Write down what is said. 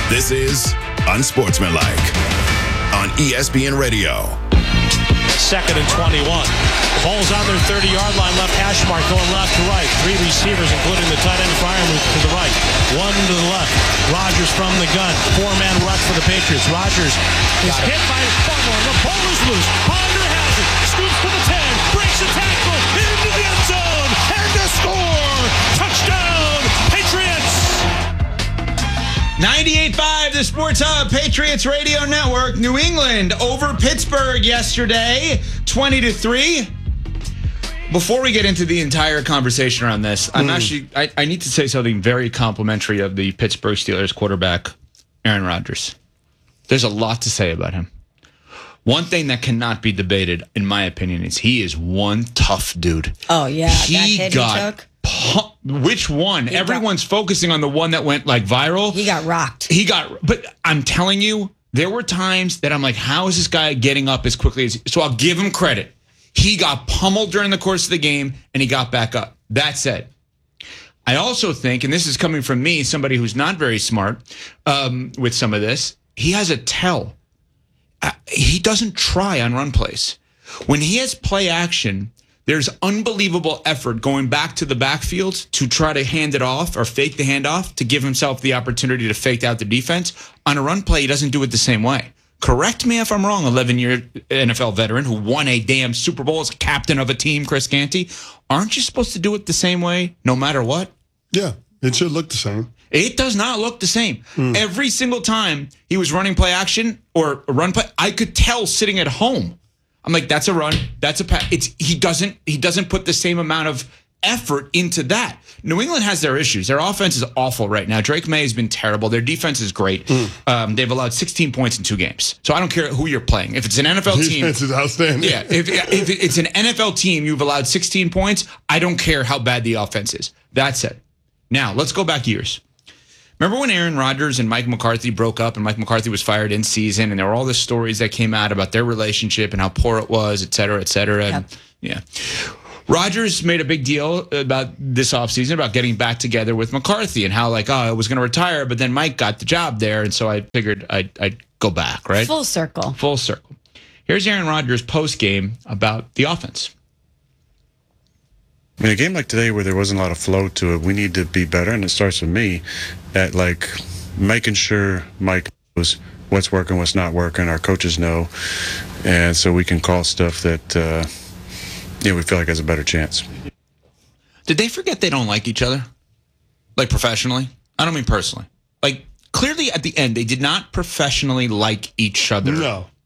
This is Unsportsmanlike on ESPN Radio. 2nd and 21. Ball's on their 30-yard line, left hash mark, going left to right. 3 receivers, including the tight end Freiermuth to the right. 1 to the left. Rodgers from the gun. 4-man rush for the Patriots. Rodgers is hit by Barmore. The ball is loose. Ponder has it. Scoops to the 10. Breaks the tackle. Into the end zone. And a score. Touchdown, Patriots. 98.5, the Sports Hub, Patriots Radio Network. New England over Pittsburgh yesterday, 20-3. Before we get into the entire conversation around this, I need to say something very complimentary of the Pittsburgh Steelers quarterback, Aaron Rodgers. There's a lot to say about him. One thing that cannot be debated, in my opinion, is he is one tough dude. Oh, yeah. That hit he took. Which one? Everyone's focusing on the one that went like viral. He got rocked. But I'm telling you, there were times that I'm like, how is this guy getting up as quickly as? So I'll give him credit. He got pummeled during the course of the game, and he got back up. That said, I also think, and this is coming from me, somebody who's not very smart with some of this, he has a tell. He doesn't try on run plays. When he has play action, there's unbelievable effort going back to the backfield to try to hand it off or fake the handoff to give himself the opportunity to fake out the defense. On a run play, he doesn't do it the same way. Correct me if I'm wrong, 11-year NFL veteran who won a damn Super Bowl as captain of a team, Chris Canty. Aren't you supposed to do it the same way no matter what? Yeah, it should look the same. It does not look the same. Every single time he was running play action or a run play, I could tell sitting at home. I'm like, that's a run, that's a pass. He doesn't put the same amount of effort into that. New England has their issues. Their offense is awful right now. Drake May has been terrible. Their defense is great. They've allowed 16 points in 2 games. So I don't care who you're playing. If it's an NFL team, defense is outstanding. Yeah, if it's an NFL team, you've allowed 16 points. I don't care how bad the offense is. That said, now let's go back years. Remember when Aaron Rodgers and Mike McCarthy broke up and Mike McCarthy was fired in season and there were all the stories that came out about their relationship and how poor it was, et cetera, et cetera. Yep. And, yeah. Rodgers made a big deal about this offseason about getting back together with McCarthy and how I was going to retire, but then Mike got the job there. And so I figured I'd go back, right? Full circle. Full circle. Here's Aaron Rodgers post-game about the offense. I mean, a game like today where there wasn't a lot of flow to it, we need to be better, and it starts with me at making sure Mike knows what's working, what's not working. Our coaches know, and so we can call stuff that we feel like has a better chance. Did they forget they don't like each other? Like professionally? I don't mean personally. Like clearly at the end, they did not professionally like each other